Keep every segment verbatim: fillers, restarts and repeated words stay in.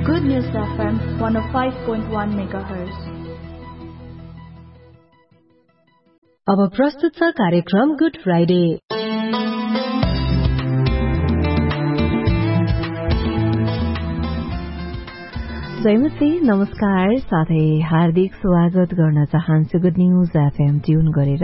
Good News F M one oh five point one megahertz. अब प्रस्तुत छ कार्यक्रम गुड फ्राइडे। जयमती नमस्कार, साथै हार्दिक स्वागत गर्न चाहन्छु गुड न्यूज एफएम ट्यून गरेर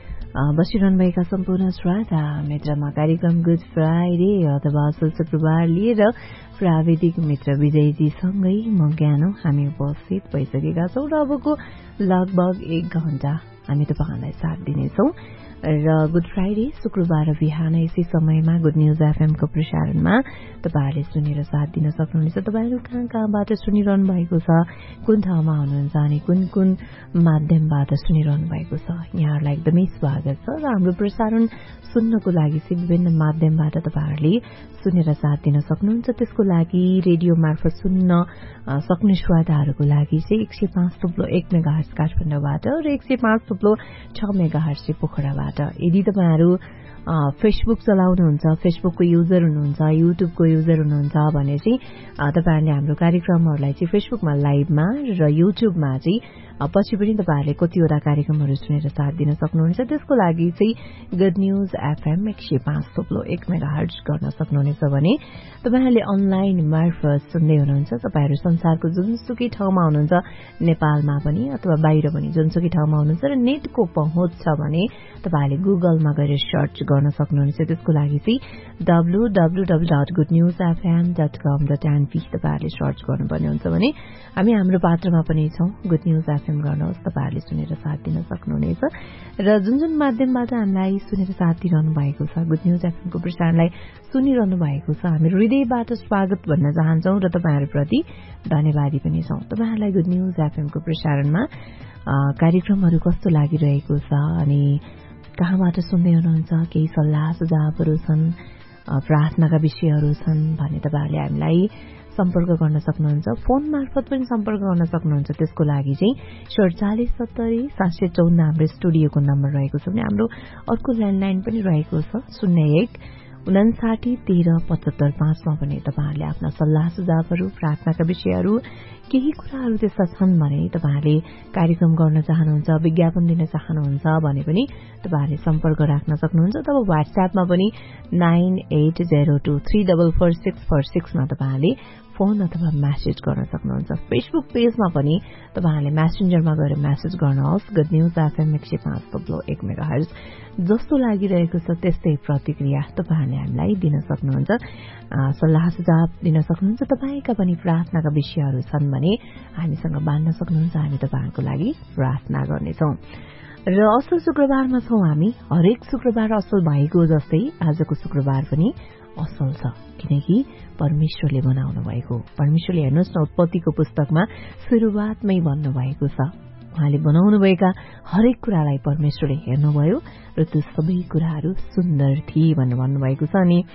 बसिरहनुभएका सम्पूर्ण श्रोता मित्रमा कार्यक्रम गुड फ्राइडे अथवा असल शुक्रबार लिएर प्राविधिक मित्र विजयजीसँगै म ज्ञानो हामी उपस्थित भइसकेका छौं र अबको लगभग एक घण्टा हामी तपाईहरुलाई साथ दिनेछौं र गुड फ्राइडे शुक्रबार बिहान यसै समयमा गुड न्यूज एफएम को प्रसारणमा तपाईहरुले सुनेर साथ दिन सक्नुहुनेछ। तपाईहरु कहाँ कहाँबाट सुनिरहनु भएको छ, कुन ठाउँमा हुनुहुन्छ अनि कुन कुन माध्यमबाट सुनिरहनु भएको छ, यहाँहरुलाई एकदमै स्वागत छ र हाम्रो प्रसारण सुन्नको लागि चाहिँ विभिन्न माध्यमबाट तपाईहरुले सुनेर साथ दिन सक्नुहुन्छ। त्यसको लागि रेडियो मार्फत सुन्न सक्ने श्रोताहरुको लागि चाहिँ एक सय पाँच थुप्लो एक मेगाहर्ज काठमाडौँबाट र एक सय पाँच थुप्लो छ मेगाहर्ज पोखराबाट। यदि तपाईहरु फेसबुक चलाउनुहुन्छ, फेसबुकको युजर हुनुहुन्छ, युट्युबको युजर हुनुहुन्छ भने चाहिँ तपाईहरुले हाम्रो कार्यक्रमहरुलाई चाहिँ फेसबुकमा लाइभमा र युट्युबमा चाहिँ पछि पनि तपाईहरुले कतिवटा कार्यक्रमहरु सुनेर साथ दिन सक्नुहुनेछ। त्यसको लागि चाहिँ गुड न्यूज एफएम एक सय पाँच थुप्लो एक मेगाहर्ज गर्न सक्नुहुनेछ भने तपाईहरुले अनलाइन मार्फत सुन्दै हुनुहुन्छ। तपाईहरु संसारको जुनसुकै ठाउँमा हुनुहुन्छ, नेपालमा पनि अथवा बाहिर पनि जुनसुकै ठाउँमा हुनुहुन्छ र नेटको पहुँच छ भने तपाईहरुले गुगलमा गएर सर्च गर्न सक्नुहुनेछ। त्यसको लागि चाहिँ W W W dot good news FM dot कम डट एनपी तपाईहरुले सर्च गर्नुपर्ने हुन्छ भने हामी हाम्रो पात्रमा पनि छौं। गुड न्यूज एफएम गर्नुहोस्, तपाईहरुले सुनेर साथ दिन सक्नुहुनेछ र जुन जुन माध्यमबाट हामीलाई सुनेर साथ दिइरहनु भएको छ, गुड न्यूज एफएम को प्रसारणलाई सुनिरहनु भएको छ, हामी हृदयबाट स्वागत भन्न चाहन्छौं र तपाईहरुप्रति धन्यवादी पनि छौं। तपाईहरुलाई गुड न्यूज एफएम को प्रसारणमा कार्यक्रमहरु कस्तो लागिरहेको छ अनि कहाँबाट सुन्दै हुनुहुन्छ, केही सल्लाह सुझावहरु छन्, प्रार्थनाका विषयहरु छन् भने तपाईहरुले हामीलाई सम्पर्क गर्न सक्नुहुन्छ। फोन मार्फत पनि सम्पर्क गर्न सक्नुहुन्छ। त्यसको लागि चाहिँ सैंतालीस सत्तरी सात सय चौवन हाम्रो स्टुडियोको नम्बर रहेको छ भने हाम्रो अर्को ल्यान्डलाइन पनि रहेको छ शून्य एक उनासाठी तेह्र पचहत्तर पाँचमा पनि तपाईहरुले आफ्ना सल्लाह सुझावहरु, प्रार्थनाका विषयहरु, केही कुराहरु त्यस्ता छन् भने तपाईहरुले कार्यक्रम गर्न चाहनुहुन्छ, विज्ञापन दिन चाहनुहुन्छ भने पनि तपाईहरुले सम्पर्क राख्न सक्नुहुन्छ। तब व्हाट्सएपमा पनि nine at zero two three four four six four six मा तपाईहरुले फोन अथवा मेसेज गर्न सक्नुहुन्छ। फेसबुक पेजमा पनि तपाईहरुले मेसेन्जरमा गएर मेसेज गर्नुहोस् गुड न्यूज एफएम एक सय पाँच थुप्लो एक मेगाहर्ज। जस्तो लागिरहेको छ त्यस्तै प्रतिक्रिया तपाईहरुले हामीलाई दिन सक्नुहुन्छ, सल्लाह सुझाव दिन सक्नुहुन्छ। तपाईका पनि प्रार्थनाका विषयहरु छन् भने हामीसँग बाँड्न सक्नुहुन्छ, हामी तपाईहरुको लागि प्रार्थना गर्नेछौं। र असल शुक्रबारमा छौं हामी। हरेक शुक्रबार असल भएको जस्तै आजको शुक्रबार पनि असल छ, किनकि परमेश्वरले बनाउनु भएको। परमेश्वरले हेर्नुहोस् न, उत्पत्तिको पुस्तकमा सुरुवातमै भन्नुभएको छ, उहाँले बनाउनुभएका हरेक कुरालाई परमेश्वरले हेर्नुभयो र त्यो सबै कुराहरू सुन्दर थिए भनेर भन्नुभएको छ। अनि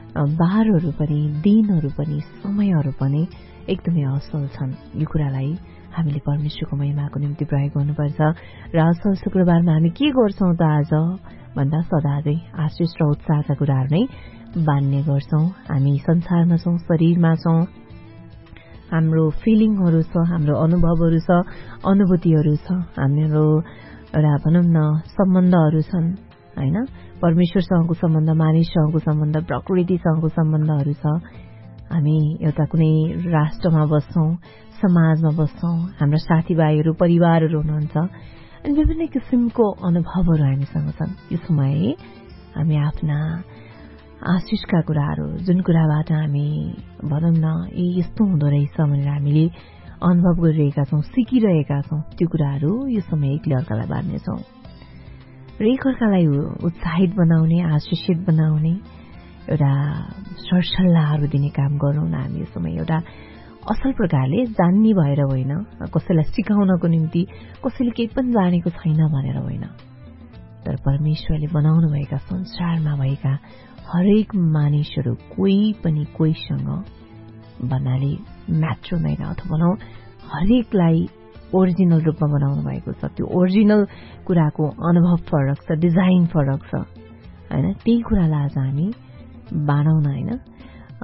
बारहरू पनि, दिनहरू पनि, समयहरू पनि एकदमै असल छन्। यो कुरालाई हामीले परमेश्वरको महिमाको निम्ति प्रयोग गर्नुपर्छ। र असल शुक्रबारमा हामी के गर्छौं त आज भन्दा सदा चाहिँ आशिष र उत्साहका कुराहरू नै बान्ने गर्छौं। हामी संसारमा छौं, शरीरमा छौं, हाम्रो फिलिङहरू छ, हाम्रो अनुभवहरू छ, अनुभूतिहरू छ, हाम्रो एउटा भनौं न सम्बन्धहरू छन् हैन। परमेश्वरसँगको सम्बन्ध, मानिससँगको सम्बन्ध, प्रकृतिसँगको सम्बन्धहरू छ। हामी एउटा कुनै राष्ट्रमा बस्छौं, समाजमा बस्छौं, हाम्रो साथीभाइहरू, परिवारहरू हुनुहुन्छ अनि विभिन्न किसिमको अनुभवहरू हामीसँग छन्। यो समय हामी आफ्ना आशिषका कुराहरू, जुन कुराबाट हामी भनौं न ए यस्तो हुँदो रहेछ भनेर हामीले अनुभव गरिरहेका छौं, सिकिरहेका छौं, त्यो कुराहरू यो समय एकले अर्कालाई बाँड्नेछौं र एकअर्कालाई उत्साहित बनाउने, आशिषित बनाउने, एउटा सरसल्लाहहरू दिने काम गरौँ न हामी। यो समय एउटा असल प्रकारले जान्ने भएर होइन, कसैलाई सिकाउनको निम्ति, कसैले केही पनि जानेको छैन भनेर होइन, तर परमेश्वरले बनाउनु भएका संसारमा भएका हरेक मानिसहरू कोही पनि कोहीसँग भन्नाले म्याच हुँदैन, अथवा भनौं हरेकलाई ओरिजिनल रूपमा बनाउनु भएको छ। त्यो ओरिजिनल कुराको अनुभव फरक छ, डिजाइन फरक छ हैन। त्यही कुरालाई आज हामी बाँडौँ न हैन।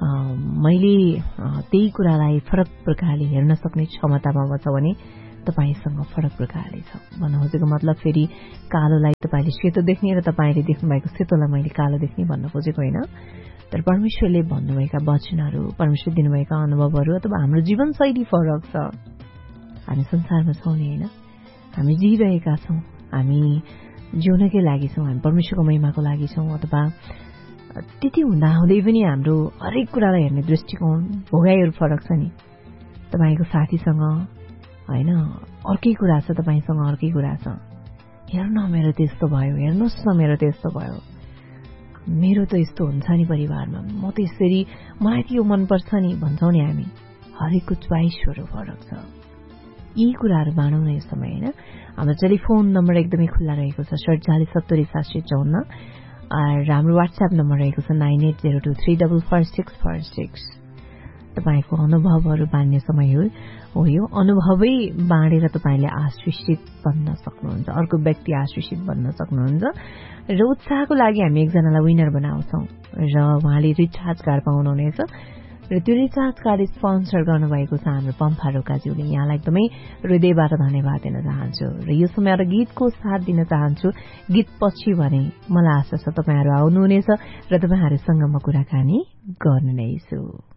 मैले त्यही कुरालाई फरक प्रकारले हेर्न सक्ने क्षमतामा म छ भने तपाईसँग फरक प्रकारले छ। भन्न खोजेको मतलब फेरि कालोलाई तपाईँले सेतो देख्ने र तपाईँले देख्नुभएको सेतोलाई मैले कालो देख्ने भन्न खोजेको होइन। तर परमेश्वरले भन्नुभएका वचनहरू, परमेश्वर दिनुभएका अनुभवहरू अथवा हाम्रो जीवनशैली फरक छ। हामी संसारमा छौँ नि, होइन? हामी जिइरहेका छौँ, हामी जिउनकै लागि छौँ, हामी परमेश्वरको महिमाको लागि छौँ। अथवा त्यति हुँदा हुँदै पनि हाम्रो हरेक कुरालाई हेर्ने दृष्टिकोण, भोगाइहरू फरक छ नि। तपाईँको साथीसँग होइन अर्कै कुरा छ, तपाईँसँग अर्कै कुरा छ। हेर्नु न मेरो त यस्तो भयो, हेर्नुहोस् न मेरो त यस्तो भयो, मेरो त यस्तो हुन्छ नि परिवारमा, म त यसरी, मलाई त यो मनपर्छ नि भन्छौँ नि हामी। हरेकको च्वाइसहरू फरक छ। यी कुराहरू बाँडौँ न यस समय, होइन? हाम्रो टेलिफोन नम्बर एकदमै खुल्ला रहेको छ, सडचालिस सत्तरी सात सय चौन्न। र हाम्रो वाट्सएप नम्बर रहेको छ nine at zero two three double four six four six. तपाईँको अनुभवहरू बाँड्ने समय हो हो यो अनुभवै बाँडेर तपाईँले आशिषित बन्न सक्नुहुन्छ, अर्को व्यक्ति आशिषित बन्न सक्नुहुन्छ। र उत्साहको लागि हामी एकजनालाई विनर बनाउँछौँ र उहाँले रिचार्ज कार्ड पाउनुहुनेछ। र त्यो रिचार्ज कार्ड स्पोन्सर गर्नुभएको छ हाम्रो पम्फा रोकाज्यूले। यहाँलाई एकदमै हृदयबाट धन्यवाद दिन चाहन्छु। र यो समय एउटा गीतको साथ दिन चाहन्छु। गीत पछि भने मलाई आशा छ तपाईँहरू आउनुहुनेछ र तपाईँहरूसँग म कुराकानी गर्नु नै छु।